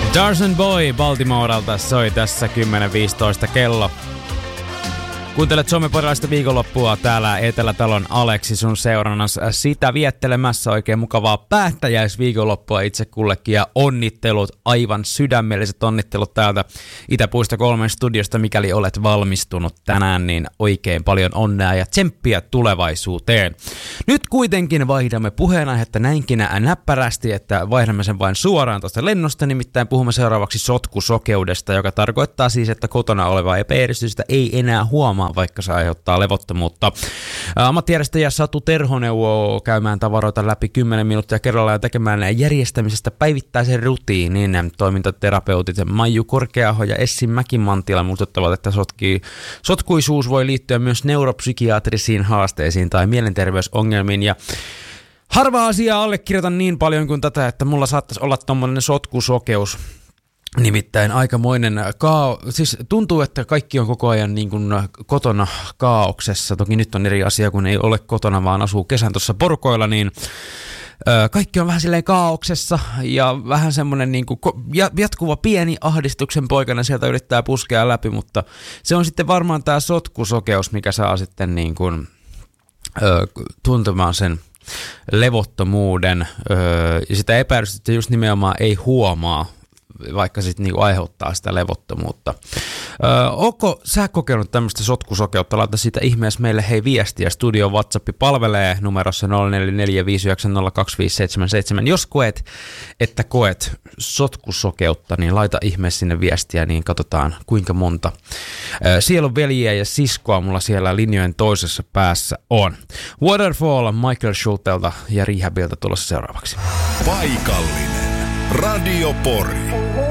Tarzan Boy Baltimorelta soi tässä 10.15 kello. Kuuntelet Suomen-porilaista viikonloppua täällä Etelätalon Aleksi sun seurannassa sitä viettelemässä. Oikein mukavaa päättäjäisviikonloppua itse kullekin ja onnittelut, aivan sydämelliset onnittelut täältä Itäpuisto 3 studiosta. Mikäli olet valmistunut tänään, niin oikein paljon onnea ja tsemppiä tulevaisuuteen. Nyt kuitenkin vaihdamme puheenaihetta näinkin näppärästi, että vaihdamme sen vain suoraan tuosta lennosta. Nimittäin puhumme seuraavaksi sotkusokeudesta, joka tarkoittaa siis, että kotona olevaa epäjärjestystä ei enää huomaa, vaikka se aiheuttaa levottomuutta. Ammattijärjestäjä Satu Terho neuvoo käymään tavaroita läpi 10 minuuttia kerrallaan ja tekemään järjestämisestä päivittäisen rutiinin. Toimintaterapeutit Maiju Korkeaho ja Essi Mäkimantila muistuttavat, että sotkuisuus voi liittyä myös neuropsykiatrisiin haasteisiin tai mielenterveysongelmiin. Ja harva asiaa allekirjoitan niin paljon kuin tätä, että mulla saattaisi olla tommoinen sotkusokeus. Nimittäin aikamoinen siis tuntuu, että kaikki on koko ajan niin kuin kotona kaauksessa. Toki nyt on eri asia, kun ei ole kotona, vaan asuu kesän tuossa porukoilla, niin kaikki on vähän silleen kaauksessa ja vähän semmoinen niin kuin jatkuva pieni ahdistuksen poikana sieltä yrittää puskea läpi, mutta se on sitten varmaan tämä sotkusokeus, mikä saa sitten niin kuin tuntemaan sen levottomuuden ja sitä epäilystä just nimenomaan ei huomaa, vaikka sitten niinku aiheuttaa sitä levottomuutta. Ootko sä kokenut tämmöistä sotkusokeutta? Laita siitä ihmeessä meille viestiä. Studio WhatsApp palvelee numerossa 0445902577. Jos koet, että koet sotkusokeutta, niin laita ihmeessä sinne viestiä, niin katsotaan kuinka monta sielun veljiä ja siskoa mulla siellä linjojen toisessa päässä on. Waterfall Michael Schultelta ja Rehabilta tulossa seuraavaksi. Paikallinen Radio Pori.